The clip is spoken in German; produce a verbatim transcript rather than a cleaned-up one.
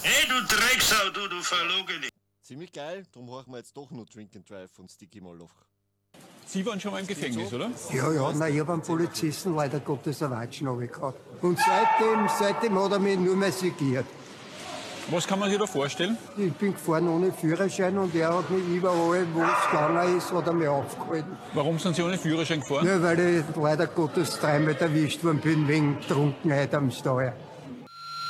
Hey, du Drecksau, du, du Verlogene. Ziemlich geil, darum machen wir jetzt doch nur Drink and Drive von Sticky Moloch. Sie waren schon mal im Gefängnis, so? Oder? Ja, ja, na, ich hab einen Polizisten leider Gottes eine Watschen runtergehauen. Und seitdem, seitdem hat er mich nur mehr segiert. Was kann man sich da vorstellen? Ich bin gefahren ohne Führerschein und er hat mich überall, wo es gegangen ist, hat er mich aufgehalten. Warum sind Sie ohne Führerschein gefahren? Ja, weil ich leider Gottes dreimal erwischt worden bin wegen Trunkenheit am Steuer.